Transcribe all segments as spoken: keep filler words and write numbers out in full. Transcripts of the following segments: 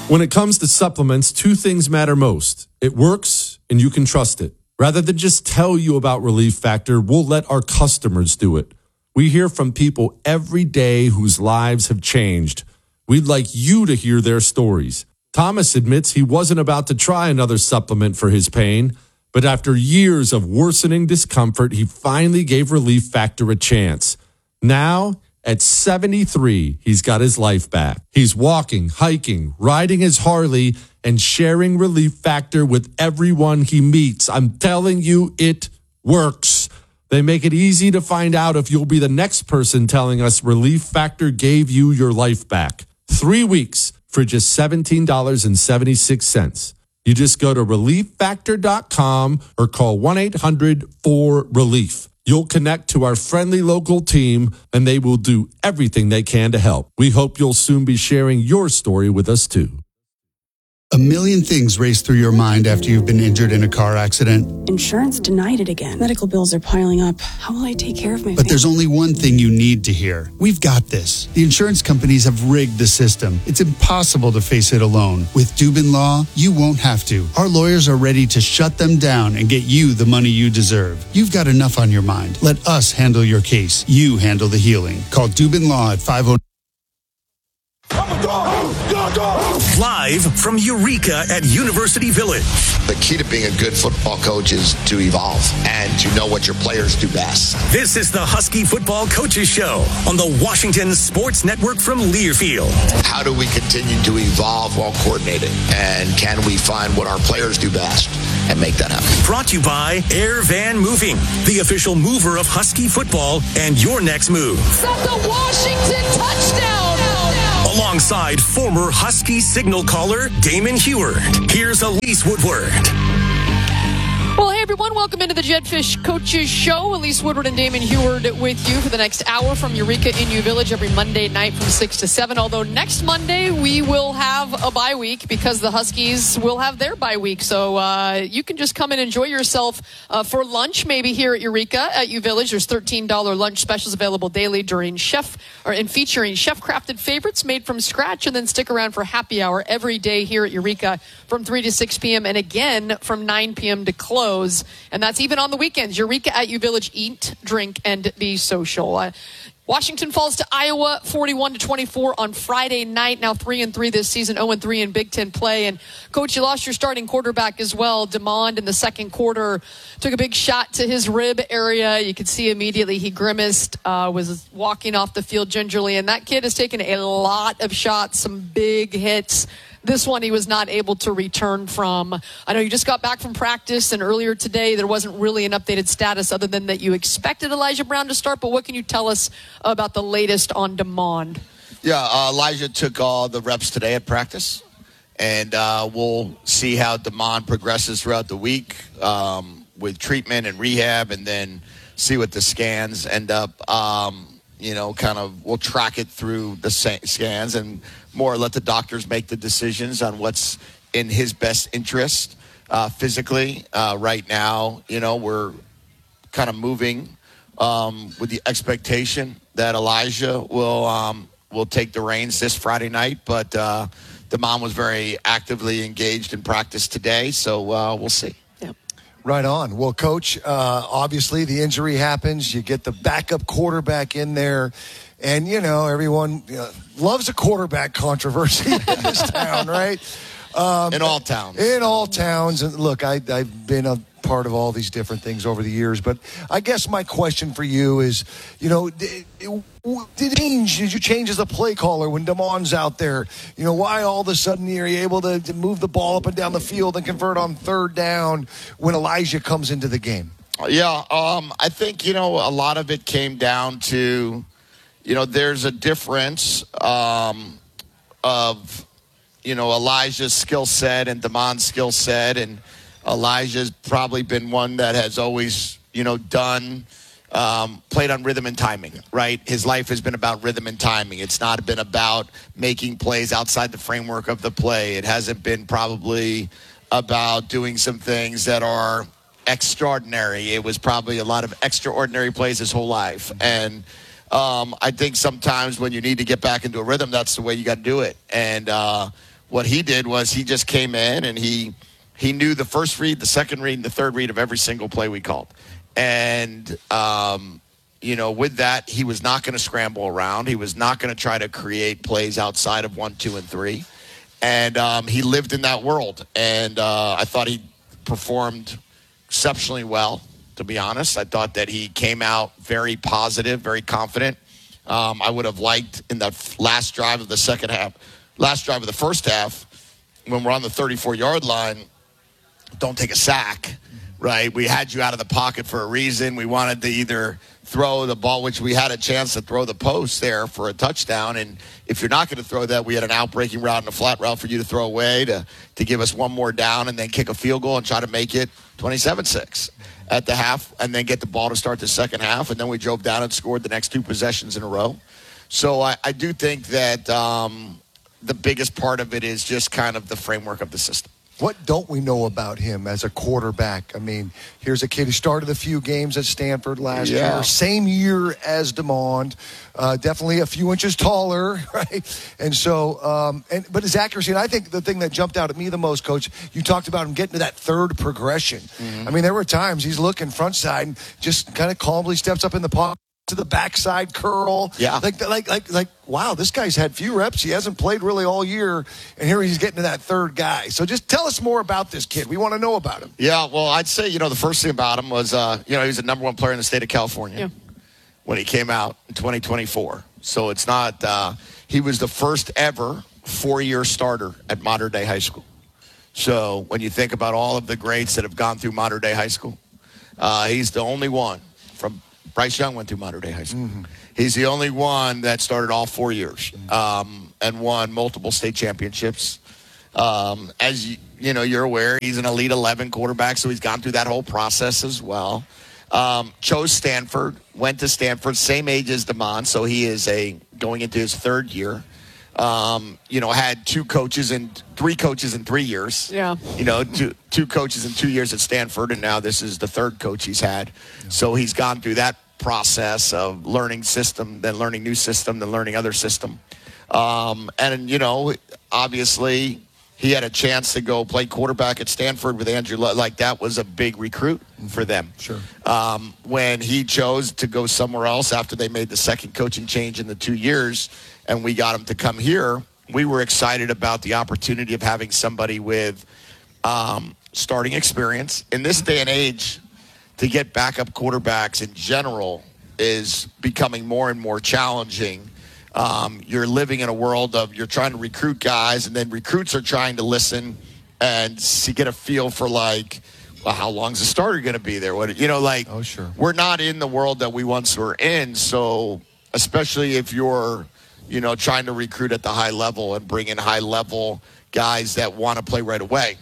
When it comes to supplements, two things matter most. It works, and you can trust it. Rather than just tell you about Relief Factor, we'll let our customers do it. We hear from people every day whose lives have changed. We'd like you to hear their stories. Thomas admits he wasn't about to try another supplement for his pain, but after years of worsening discomfort, he finally gave Relief Factor a chance. Now, at seventy-three, he's got his life back. He's walking, hiking, riding his Harley, and sharing Relief Factor with everyone he meets. I'm telling you, it works. They make it easy to find out if you'll be the next person telling us Relief Factor gave you your life back. Three weeks for just seventeen dollars and seventy-six cents. You just go to relief factor dot com or call one eight hundred four relief. You'll connect to our friendly local team, and they will do everything they can to help. We hope you'll soon be sharing your story with us, too. A million things race through your mind after you've been injured in a car accident. Insurance denied it again. Medical bills are piling up. How will I take care of my But family? there's only one thing you need to hear. We've got this. The insurance companies have rigged the system. It's impossible to face it alone. With Dubin Law, you won't have to. Our lawyers are ready to shut them down and get you the money you deserve. You've got enough on your mind. Let us handle your case. You handle the healing. Call Dubin Law at five oh. Live from Eureka at University Village. The key to being a good football coach is to evolve and to know what your players do best. This is the Husky Football Coaches Show on the Washington Sports Network from Learfield. How do we continue to evolve while coordinating? And can we find what our players do best and make that happen? Brought to you by Air Van Moving, the official mover of Husky football and your next move. At the Washington touchdown. Alongside former Husky signal caller Damon Heward. Here's Elise Woodward. Well, hey everyone, welcome into the Jetfish Coaches Show. Elise Woodward and Damon Heward with you for the next hour from Eureka in U Village every Monday night from six to seven. Although next Monday we will have a bye week because the Huskies will have their bye week. So uh, you can just come and enjoy yourself uh, for lunch maybe here at Eureka at U Village. There's thirteen dollars lunch specials available daily during chef or in featuring chef-crafted favorites made from scratch, and then stick around for happy hour every day here at Eureka from three to six p.m. and again from nine p.m. to close. And that's even on the weekends. Eureka at U Village, eat, drink, and be social. Uh, Washington falls to Iowa forty-one to twenty-four on Friday night. Now three and three this season, oh and three in Big Ten play. And Coach, you lost your starting quarterback as well. DeMond in the second quarter took a big shot to his rib area. You could see immediately he grimaced, uh, was walking off the field gingerly. And that kid has taken a lot of shots, some big hits. This one he was not able to return from. I know you just got back from practice, and earlier today there wasn't really an updated status other than that you expected Elijah Brown to start. But what can you tell us about the latest on DeMond? Yeah, uh, Elijah took all the reps today at practice, and uh, we'll see how DeMond progresses throughout the week um, with treatment and rehab, and then see what the scans end up. Um, you know, kind of we'll track it through the scans and more let the doctors make the decisions on what's in his best interest uh, physically. Uh, right now, you know, we're kind of moving um, with the expectation that Elijah will um, will take the reins this Friday night. But uh, DeMond was very actively engaged in practice today, so uh, we'll see. Right on. Well, Coach, uh, obviously the injury happens. You get the backup quarterback in there. And, you know, everyone uh, loves a quarterback controversy in this town, right? Um, in all towns. In all towns. And look, I, I've been a part of all these different things over the years. But I guess my question for you is, you know, did, did, change, did you change as a play caller when DeMond's out there? You know, why all of a sudden you're able to, to move the ball up and down the field and convert on third down when Elijah comes into the game? Yeah, um, I think, you know, a lot of it came down to, you know, there's a difference um, of, you know, Elijah's skill set and DeMond's skill set. And Elijah's probably been one that has always, you know, done, um, played on rhythm and timing, right? His life has been about rhythm and timing. It's not been about making plays outside the framework of the play. It hasn't been probably about doing some things that are extraordinary. It was probably a lot of extraordinary plays his whole life. And um, I think sometimes when you need to get back into a rhythm, that's the way you got to do it. And uh, what he did was he just came in and he he knew the first read, the second read, and the third read of every single play we called. And, um, you know, with that, he was not going to scramble around. He was not going to try to create plays outside of one, two, and three. And um, he lived in that world. And uh, I thought he performed exceptionally well, to be honest. I thought that he came out very positive, very confident. Um, I would have liked in the last drive of the second half, last drive of the first half, when we're on the thirty-four-yard line, don't take a sack, right? We had you out of the pocket for a reason. We wanted to either throw the ball, which we had a chance to throw the post there for a touchdown. And if you're not going to throw that, we had an out-breaking route and a flat route for you to throw away to, to give us one more down and then kick a field goal and try to make it twenty-seven six at the half and then get the ball to start the second half. And then we drove down and scored the next two possessions in a row. So I, I do think that um, the biggest part of it is just kind of the framework of the system. What don't we know about him as a quarterback? I mean, here's a kid who started a few games at Stanford last Yeah. year, same year as DeMond, uh, definitely a few inches taller, right? And so, um, and but his accuracy, and I think the thing that jumped out at me the most, Coach, you talked about him getting to that third progression. Mm-hmm. I mean, there were times he's looking front side and just kind of calmly steps up in the pocket to the backside curl. Yeah. Like, like, like, like, wow, this guy's had few reps. He hasn't played really all year, and here he's getting to that third guy. So just tell us more about this kid. We want to know about him. Yeah, well, I'd say, you know, the first thing about him was, uh, you know, he was the number one player in the state of California Yeah. when he came out in twenty twenty-four. So it's not, uh, he was the first ever four-year starter at Mater Dei High School. So when you think about all of the greats that have gone through Mater Dei High School, uh, he's the only one from Bryce Young went through Mater Dei High School. Mm-hmm. He's the only one that started all four years um, and won multiple state championships. Um, as you, you know, you're aware, he's an Elite eleven quarterback, so he's gone through that whole process as well. Um, chose Stanford, went to Stanford, same age as DeMond, so he is a going into his third year. Um, you know, had two coaches and three coaches in three years. Yeah. You know, two two coaches in two years at Stanford, and now this is the third coach he's had. Yeah. So he's gone through that process of learning system, then learning new system, then learning other system. Um, and, you know, obviously he had a chance to go play quarterback at Stanford with Andrew Luck. Like, that was a big recruit for them. Sure. Um, when he chose to go somewhere else after they made the second coaching change in the two years, and we got him to come here, we were excited about the opportunity of having somebody with um, starting experience. In this day and age, to get backup quarterbacks in general is becoming more and more challenging. Um, you're living in a world of you're trying to recruit guys, and then recruits are trying to listen and see, get a feel for, like, well, how long's the starter going to be there? What, you know, like, oh, sure. We're not in the world that we once were in. So especially if you're, you know, trying to recruit at the high level and bring in high level guys that want to play right away.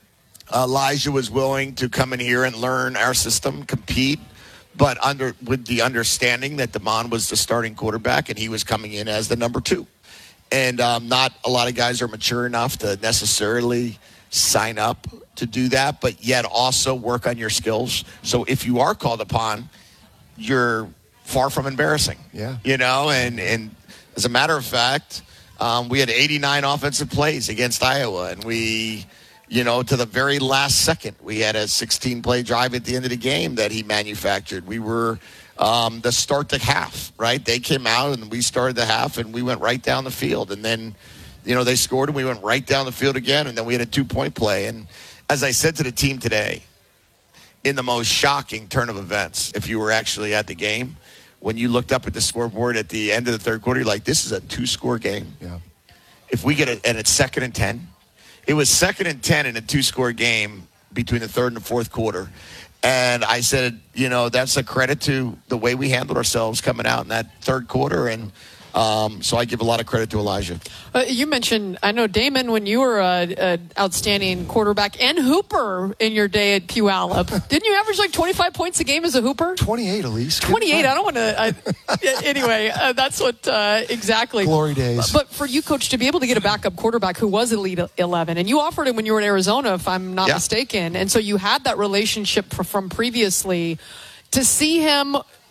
Elijah was willing to come in here and learn our system, compete, but under with the understanding that DeMond was the starting quarterback and he was coming in as the number two. And um, not a lot of guys are mature enough to necessarily sign up to do that, but yet also work on your skills. So if you are called upon, you're far from embarrassing. Yeah. You know, and, and as a matter of fact, um, we had eighty-nine offensive plays against Iowa, and we – you know, to the very last second, we had a sixteen-play drive at the end of the game that he manufactured. We were um, the start to half, right? They came out, and we started the half, and we went right down the field. And then, you know, they scored, and we went right down the field again, and then we had a two-point play. And as I said to the team today, in the most shocking turn of events, if you were actually at the game, when you looked up at the scoreboard at the end of the third quarter, you're like, this is a two-score game. Yeah. If we get it, and it's second and ten, it was second and ten in a two-score game between the third and the fourth quarter. And I said, you know, that's a credit to the way we handled ourselves coming out in that third quarter. And um, so I give a lot of credit to Elijah. Uh, you mentioned, I know, Damon, when you were an outstanding quarterback and hooper in your day at Puyallup, didn't you average like twenty-five points a game as a hooper? twenty-eight, Elise. twenty-eight. I don't want to. Anyway, uh, that's what uh, exactly. Glory days. But for you, Coach, to be able to get a backup quarterback who was Elite eleven, and you offered him when you were in Arizona, if I'm not yeah. mistaken, and so you had that relationship from previously, to see him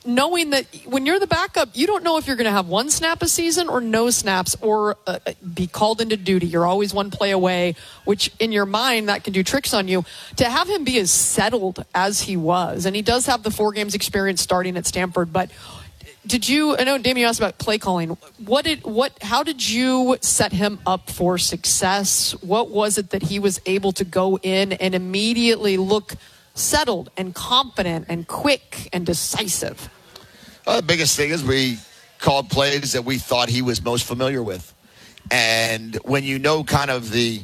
knowing that when you're the backup, you don't know if you're going to have one snap a season or no snaps or uh, be called into duty. You're always one play away, which in your mind, that can do tricks on you. To have him be as settled as he was, and he does have the four games experience starting at Stanford, but did you, I know, Damien, you asked about play calling. What did, what, how did you set him up for success? What was it that he was able to go in and immediately look settled and confident and quick and decisive? Well, the biggest thing is we called plays that we thought he was most familiar with. And when you know kind of the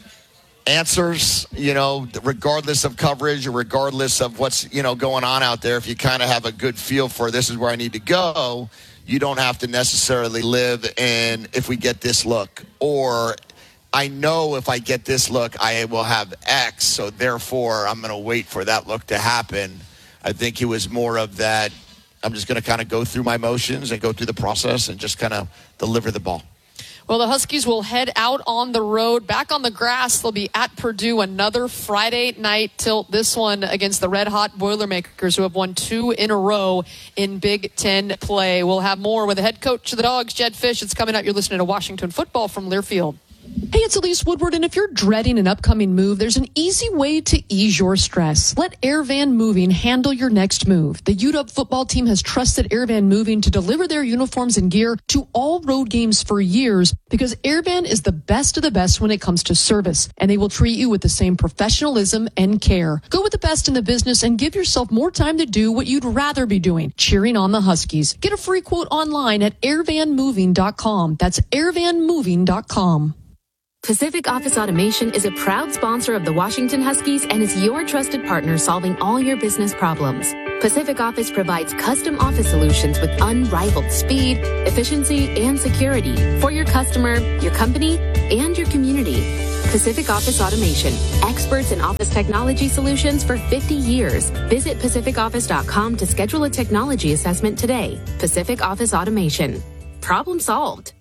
answers, you know, regardless of coverage or regardless of what's, you know, going on out there, if you kind of have a good feel for this is where I need to go, you don't have to necessarily live in if we get this look, or I know if I get this look, I will have X, so therefore I'm going to wait for that look to happen. I think it was more of that, I'm just going to kind of go through my motions and go through the process and just kind of deliver the ball. Well, the Huskies will head out on the road, back on the grass. They'll be at Purdue another Friday night tilt, this one against the red-hot Boilermakers, who have won two in a row in Big Ten play. We'll have more with the head coach of the Dogs, Jedd Fisch. It's coming up. You're listening to Washington Football from Learfield. Hey, it's Elise Woodward, and if you're dreading an upcoming move, there's an easy way to ease your stress. Let Airvan Moving handle your next move. The U W football team has trusted Airvan Moving to deliver their uniforms and gear to all road games for years because Airvan is the best of the best when it comes to service, and they will treat you with the same professionalism and care. Go with the best in the business and give yourself more time to do what you'd rather be doing, cheering on the Huskies. Get a free quote online at airvan moving dot com. That's airvan moving dot com. Pacific Office Automation is a proud sponsor of the Washington Huskies and is your trusted partner solving all your business problems. Pacific Office provides custom office solutions with unrivaled speed, efficiency, and security for your customer, your company, and your community. Pacific Office Automation, experts in office technology solutions for fifty years. Visit pacific office dot com to schedule a technology assessment today. Pacific Office Automation. Problem solved.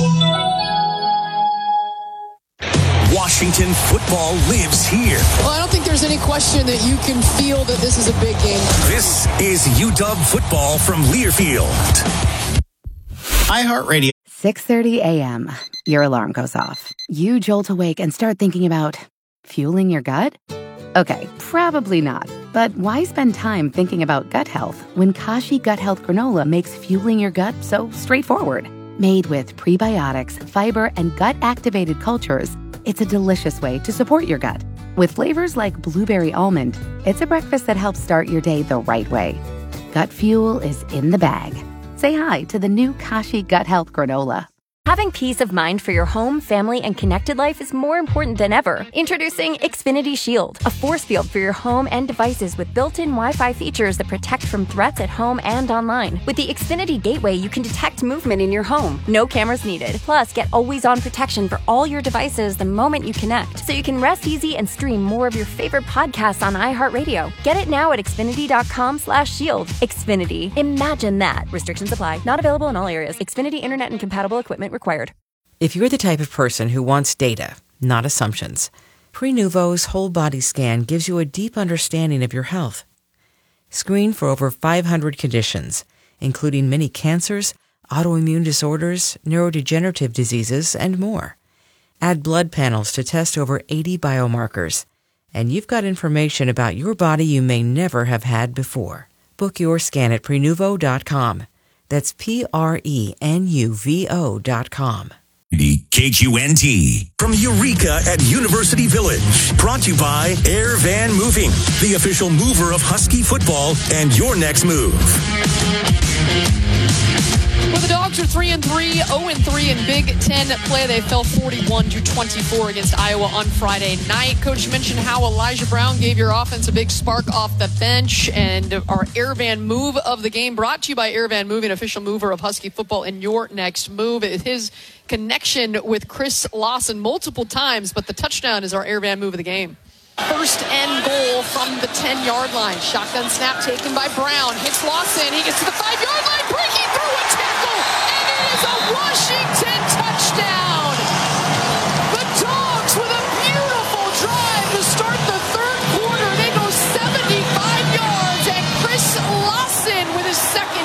Washington football lives here. Well, I don't think there's any question that you can feel that this is a big game. This is U W football from Learfield. iHeartRadio. six thirty a.m. Your alarm goes off. You jolt awake and start thinking about fueling your gut? Okay, probably not. But why spend time thinking about gut health when Kashi Gut Health Granola makes fueling your gut so straightforward? Made with prebiotics, fiber, and gut-activated cultures, it's a delicious way to support your gut. With flavors like blueberry almond, it's a breakfast that helps start your day the right way. Gut fuel is in the bag. Say hi to the new Kashi Gut Health Granola. Having peace of mind for your home, family, and connected life is more important than ever. Introducing Xfinity Shield, a force field for your home and devices with built-in Wi-Fi features that protect from threats at home and online. With the Xfinity Gateway, you can detect movement in your home. No cameras needed. Plus, get always-on protection for all your devices the moment you connect, so you can rest easy and stream more of your favorite podcasts on iHeartRadio. Get it now at xfinity.com slash shield. Xfinity. Imagine that. Restrictions apply. Not available in all areas. Xfinity Internet and compatible equipment required. If you're the type of person who wants data, not assumptions, Prenuvo's whole body scan gives you a deep understanding of your health. Screen for over five hundred conditions, including many cancers, autoimmune disorders, neurodegenerative diseases, and more. Add blood panels to test over eighty biomarkers, and you've got information about your body you may never have had before. Book your scan at Prenuvo dot com. That's P R E N U V O dot com. K Q N T from Eureka at University Village. Brought to you by Airvan Moving, the official mover of Husky football and your next move. Well, the Dogs are three and three, oh and three in Big Ten play. They fell forty-one to twenty-four against Iowa on Friday night. Coach mentioned how Elijah Brown gave your offense a big spark off the bench, and our Airvan move of the game brought to you by Airvan Moving, official mover of Husky football and your next move. His connection with Chris Lawson multiple times, but the touchdown is our Airvan move of the game. First and goal from the ten-yard line. Shotgun snap taken by Brown. Hits Lawson. He gets to the five-yard line, breaking through a tackle, and it is a Washington touchdown. The Dogs with a beautiful drive to start the third quarter. They go seventy-five yards, and Chris Lawson with his second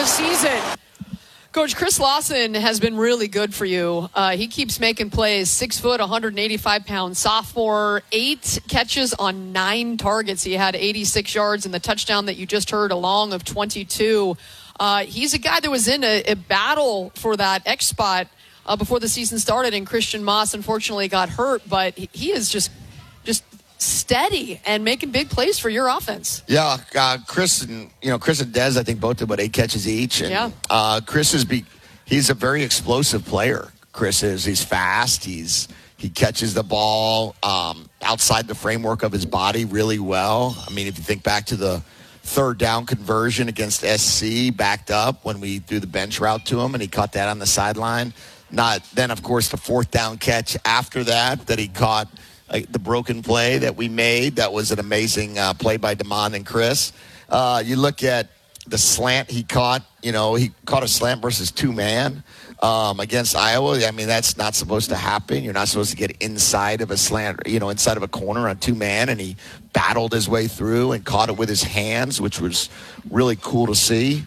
the season. Coach, Chris Lawson has been really good for you. Uh, he keeps making plays. Six foot, one hundred eighty-five pound sophomore, eight catches on nine targets. He had eighty-six yards in the touchdown that you just heard, a long of twenty-two. Uh, he's a guy that was in a, a battle for that X spot uh, before the season started, and Christian Moss unfortunately got hurt, but he, he is just just steady and making big plays for your offense. Yeah, uh, Chris and you know Chris and Dez, I think both did about eight catches each. And, yeah. Uh, Chris is be he's a very explosive player. Chris is he's fast. He's he catches the ball um, outside the framework of his body really well. I mean, if you think back to the third down conversion against S C, backed up when we threw the bench route to him, and he caught that on the sideline. Not then, of course, the fourth down catch after that that he caught. Uh, the broken play that we made, that was an amazing uh, play by Damon and Chris. Uh, you look at the slant he caught, you know, he caught a slant versus two-man um, against Iowa. I mean, that's not supposed to happen. You're not supposed to get inside of a slant, you know, inside of a corner on two-man, and he battled his way through and caught it with his hands, which was really cool to see.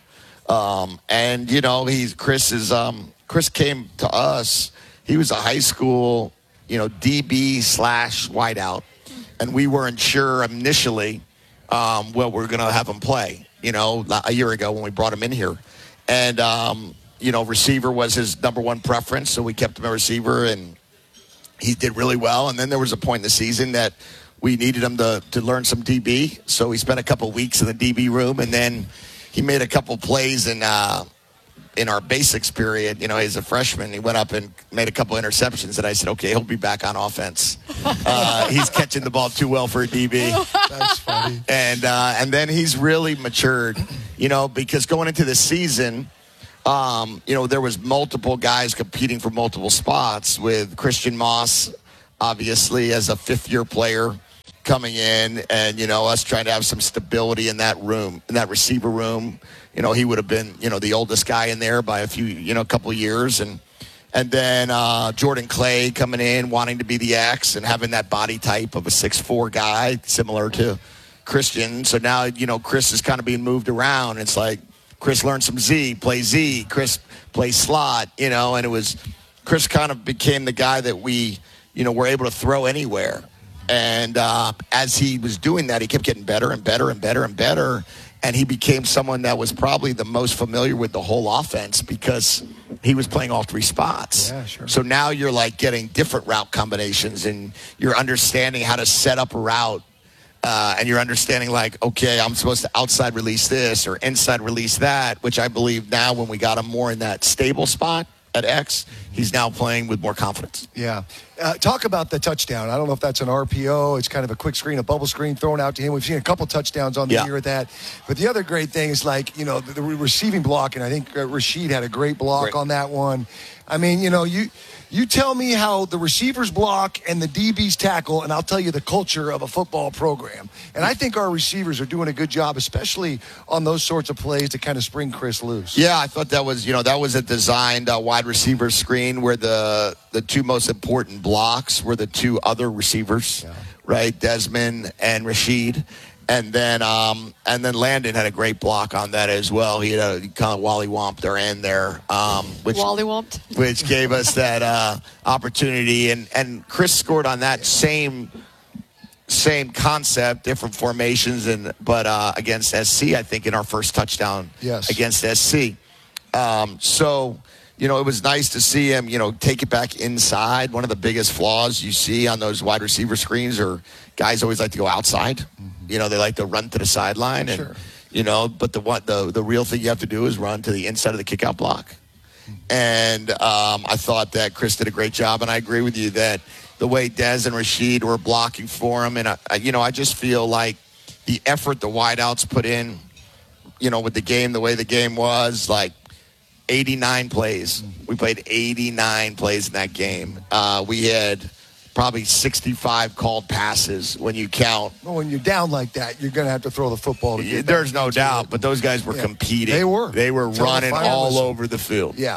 Um, and, you know, he's Chris is um, Chris came to us. He was a high school you know, D B slash wideout. And we weren't sure initially um, what we we're going to have him play, you know, a year ago when we brought him in here. And, um, you know, receiver was his number one preference, so we kept him a receiver, and he did really well. And then there was a point in the season that we needed him to, to learn some D B, so he spent a couple weeks in the D B room, and then he made a couple plays in uh, in our basics period. You know, he's a freshman. He went up and made a couple interceptions, and I said, okay, he'll be back on offense. Uh, he's catching the ball too well for a D B. That's funny. And, uh, and then he's really matured, you know, because going into the season, um, you know, there was multiple guys competing for multiple spots with Christian Moss, obviously, as a fifth-year player coming in, and, you know, us trying to have some stability in that room, in that receiver room. You know, he would have been, you know, the oldest guy in there by a few, you know, a couple of years. And and then uh, Jordan Clay coming in, wanting to be the X and having that body type of a six foot four guy, similar to Christian. So now, you know, Chris is kind of being moved around. It's like Chris learned some Z, play Z. Chris plays slot, you know, and it was Chris kind of became the guy that we, you know, were able to throw anywhere. And uh, as he was doing that, he kept getting better and better and better and better. And he became someone that was probably the most familiar with the whole offense because he was playing all three spots. Yeah, sure. So now you're like getting different route combinations, and you're understanding how to set up a route. Uh, and you're understanding like, okay, I'm supposed to outside release this or inside release that, which I believe now when we got him more in that stable spot at X, he's now playing with more confidence. Yeah. Uh, talk about the touchdown. I don't know if that's an R P O. It's kind of a quick screen, a bubble screen thrown out to him. We've seen a couple touchdowns on the yeah. year at that. But the other great thing is, like, you know, the, the receiving block, and I think uh, Rashid had a great block great. on that one. I mean, you know, you you tell me how the receivers block and the D Bs tackle, and I'll tell you the culture of a football program. And I think our receivers are doing a good job, especially on those sorts of plays to kind of spring Chris loose. Yeah, I thought that was, you know, that was a designed uh, wide receiver screen where the the two most important blocks were the two other receivers, yeah. right? Desmond and Rashid. And then um, and then Landon had a great block on that as well. He had a kind of Wally Womped their end there. Um, which, Wally Womped? Which gave us that uh, opportunity. And, and Chris scored on that same same concept, different formations, and but uh, against S C, I think, in our first touchdown yes. against S C. Um, so, you know, it was nice to see him, you know, take it back inside. One of the biggest flaws you see on those wide receiver screens are guys always like to go outside. Mm-hmm. You know, they like to run to the sideline. And, sure. you know, but the, what, the the real thing you have to do is run to the inside of the kickout block. Mm-hmm. And um, I thought that Chris did a great job. And I agree with you that the way Dez and Rashid were blocking for him. And, I, I, you know, I just feel like the effort the wideouts put in, you know, with the game, the way the game was, like, eighty-nine plays. We played eighty-nine plays in that game. Uh, we had probably sixty-five called passes when you count. Well, when you're down like that, you're going to have to throw the football. To get There's no doubt, it. but those guys were yeah. competing. They were. They were Until running the all was, over the field. Yeah.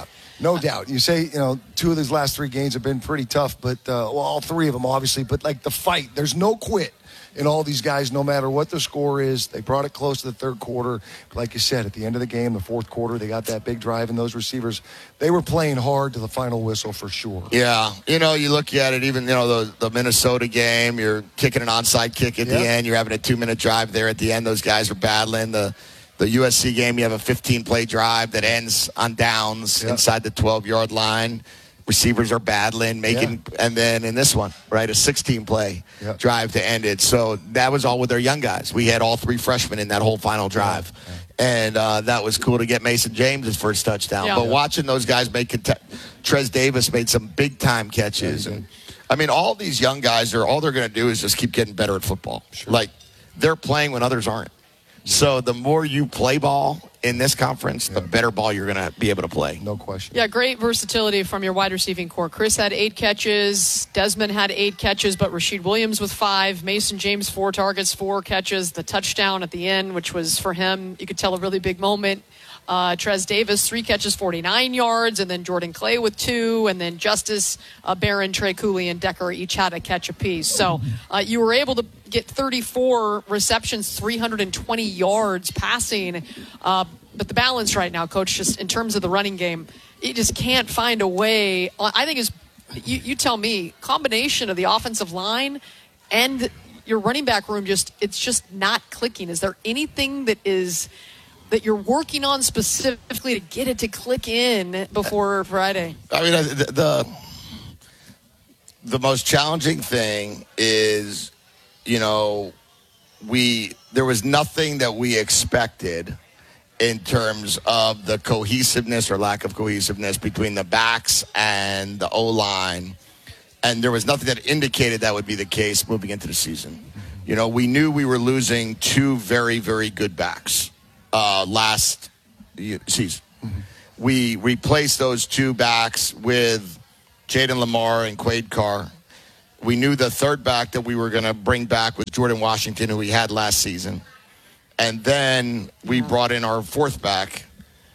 No doubt. You say, you know, two of these last three games have been pretty tough, but, uh, well, all three of them, obviously. But, like, the fight, there's no quit in all these guys, no matter what the score is. They brought it close to the third quarter. Like you said, at the end of the game, the fourth quarter, they got that big drive, and those receivers, they were playing hard to the final whistle for sure. Yeah. You know, you look at it, even, you know, the, the Minnesota game, you're kicking an onside kick at Yep. the end. You're having a two-minute drive there at the end. Those guys are battling. The the U S C game, you have a fifteen-play drive that ends on downs Yep. inside the twelve-yard line. Receivers are battling, making, yeah. and then in this one, right, a sixteen-play Yep. drive to end it. So that was all with their young guys. We had all three freshmen in that whole final drive. Yeah. And uh, that was cool to get Mason James his first touchdown. Yeah. But watching those guys make cont- Trez Davis made some big-time catches. Yeah, and I mean, all these young guys, are all they're going to do is just keep getting better at football. Sure. Like, they're playing when others aren't. So the more you play ball in this conference, Yeah. the better ball you're going to be able to play. No question. Yeah, great versatility from your wide receiving core. Chris had eight catches. Desmond had eight catches, but Rashid Williams with five. Mason James, four targets, four catches. The touchdown at the end, which was for him, you could tell a really big moment. Uh, Trez Davis, three catches, forty-nine yards, and then Jordan Clay with two, and then Justice, uh, Barron, Trey Cooley, and Decker each had a catch apiece. So uh, you were able to get thirty-four receptions, three hundred twenty yards passing. Uh, but the balance right now, Coach, just in terms of the running game, you just can't find a way. I think is you, you tell me, combination of the offensive line and your running back room, just it's just not clicking. Is there anything that is that you're working on specifically to get it to click in before Friday? I mean, the the, the most challenging thing is, you know, we there was nothing that we expected in terms of the cohesiveness or lack of cohesiveness between the backs and the O-line. And there was nothing that indicated that would be the case moving into the season. You know, we knew we were losing two very, very good backs uh, last season. Mm-hmm. We replaced those two backs with Jaden Lamar and Quade Carr. We knew the third back that we were going to bring back was Jordan Washington, who we had last season. And then we brought in our fourth back,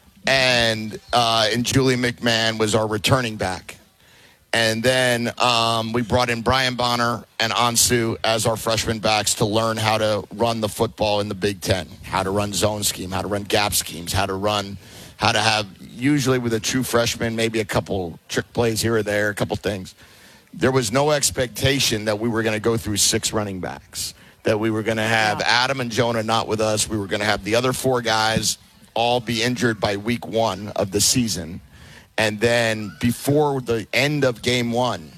and uh, and Julian McMahon was our returning back. And then um, we brought in Brian Bonner and Ansu as our freshman backs to learn how to run the football in the Big Ten, how to run zone scheme, how to run gap schemes, how to run, how to have, usually with a true freshman, maybe a couple trick plays here or there, a couple things. There was no expectation that we were going to go through six running backs, that we were going to have yeah. Adam and Jonah not with us. We were going to have the other four guys all be injured by week one of the season. And then before the end of game one,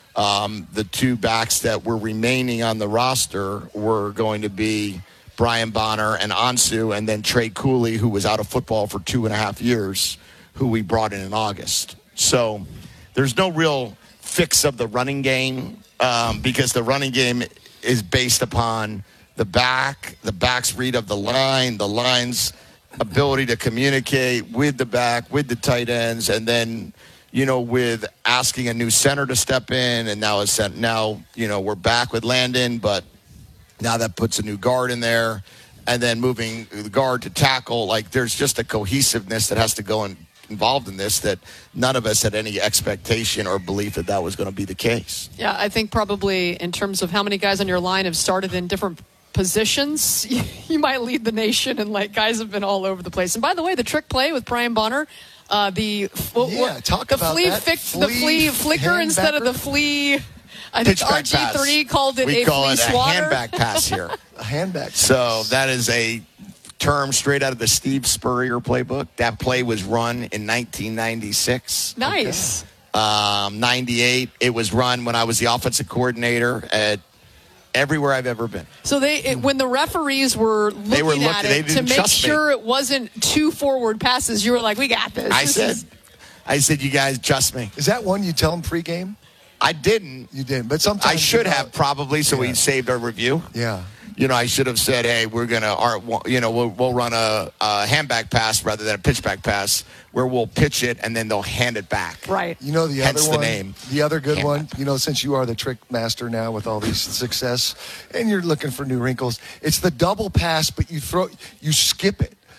um, the two backs that were remaining on the roster were going to be Brian Bonner and Ansu, and then Trey Cooley, who was out of football for two and a half years, who we brought in in August. So there's no real fix of the running game um, because the running game is based upon the back, the back's read of the line, the line's ability to communicate with the back, with the tight ends, and then, you know, with asking a new center to step in, and now it's now, you know, we're back with Landon, but now that puts a new guard in there, and then moving the guard to tackle. Like, there's just a cohesiveness that has to go in, involved in this that none of us had any expectation or belief that that was going to be the case. Yeah, I think probably in terms of how many guys on your line have started in different positions, you might lead the nation, and like guys have been all over the place. And by the way, the trick play with Brian Bonner, uh, the well, yeah, talk the about flea, that. Fic, flea the flea flicker instead of the flea. I think R G three called it we a call flea it a swatter. handback pass here. A handback. So that is a term straight out of the Steve Spurrier playbook. That play was run in nineteen ninety-six. Nice. Okay. Um, ninety-eight. It was run when I was the offensive coordinator at everywhere I've ever been. So they, it, when the referees were looking, they were looking at they it to didn't make trust sure me. it wasn't two forward passes, you were like, "We got this." I this said, is- I said, you guys trust me. Is that one you tell them pregame? I didn't. You didn't, but sometimes I should you know, have probably, so yeah. we saved our review. Yeah. You know, I should have said, hey, we're going to, you know, we'll, we'll run a, a handback pass rather than a pitchback pass where we'll pitch it and then they'll hand it back. Right. You know the Hence other one, the name. the other good Hand one, back. you know, since you are the trick master now with all these success and you're looking for new wrinkles, it's the double pass, but you throw, you skip it.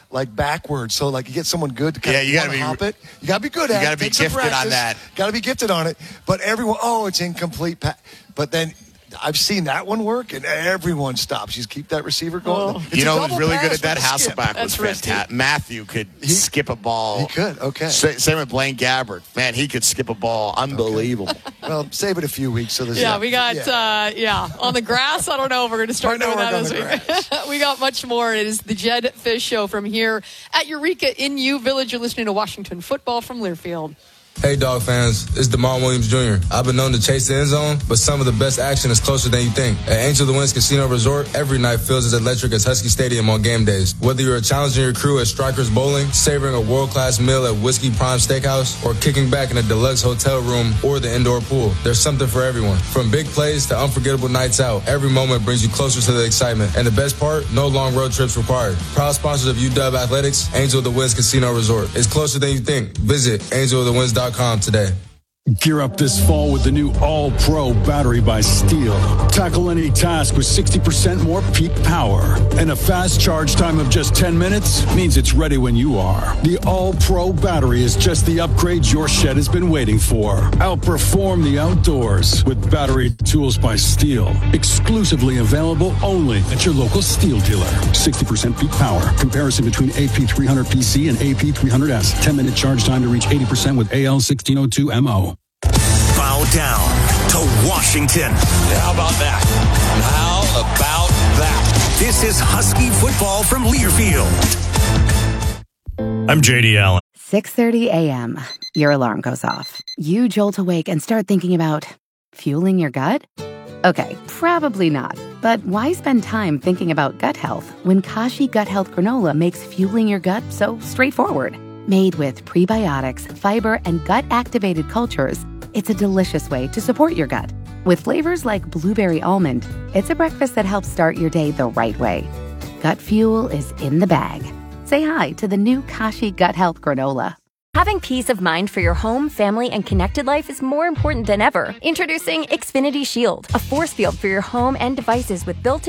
like backwards. So like you get someone good to kind Yeah, of you gotta be- hop it. You got to be good at You it. gotta be Take some gifted on practice. that. Got to be gifted on it. But everyone, oh, it's incomplete. Pa-. But then I've seen that one work, and everyone stops. You just keep that receiver going. Oh. It's You a know double who's really pass good at with that? a skip. Hasselback was That's risky. fantastic. Matthew could He- skip a ball. He could, okay. Sa- Same with Blaine Gabbert. Man, he could skip a ball. Unbelievable. Well, save it a few weeks. So there's Yeah, we got, yeah. uh, yeah, on the grass. I don't know if we're going to start Might doing not that work this on week. the We got much more. It is the Jed Fish Show from here at Eureka in U Village. You're listening to Washington Football from Learfield. Hey, Dog fans, it's DeMond Williams Junior I've been known to chase the end zone, but some of the best action is closer than you think. At Angel of the Winds Casino Resort, every night feels as electric as Husky Stadium on game days. Whether you're challenging your crew at Strikers Bowling, savoring a world-class meal at Whiskey Prime Steakhouse, or kicking back in a deluxe hotel room or the indoor pool, there's something for everyone. From big plays to unforgettable nights out, every moment brings you closer to the excitement. And the best part, no long road trips required. Proud sponsors of U W Athletics, Angel of the Winds Casino Resort. It's closer than you think. Visit angel of the winds dot com today. Gear up this fall with the new All-Pro battery by Steel. Tackle any task with sixty percent more peak power. And a fast charge time of just ten minutes means it's ready when you are. The All-Pro battery is just the upgrade your shed has been waiting for. Outperform the outdoors with battery tools by Steel. Exclusively available only at your local Steel dealer. sixty percent peak power. Comparison between A P three hundred P C and A P three hundred S. ten minute charge time to reach eighty percent with A L sixteen oh two M O. Bow down to Washington. How about that? How about that? This is Husky football from Learfield. I'm J D Allen. six thirty a.m. Your alarm goes off. You jolt awake and start thinking about fueling your gut? Okay, probably not. But why spend time thinking about gut health when Kashi Gut Health Granola makes fueling your gut so straightforward? Made with prebiotics, fiber, and gut-activated cultures, it's a delicious way to support your gut. With flavors like blueberry almond, it's a breakfast that helps start your day the right way. Gut fuel is in the bag. Say hi to the new Kashi Gut Health Granola. Having peace of mind for your home, family, and connected life is more important than ever. Introducing Xfinity Shield, a force field for your home and devices with built-in